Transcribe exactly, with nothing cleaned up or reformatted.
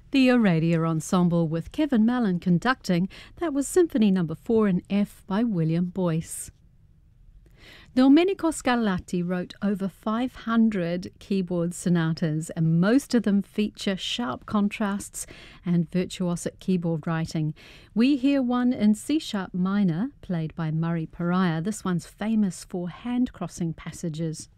The Aradia Ensemble with Kevin Mallon conducting. That was Symphony Number four in F by William Boyce. Domenico Scarlatti wrote over five hundred keyboard sonatas, and most of them feature sharp contrasts and virtuosic keyboard writing. We hear one in C-sharp minor, played by Murray Pariah. This one's famous for hand-crossing passages.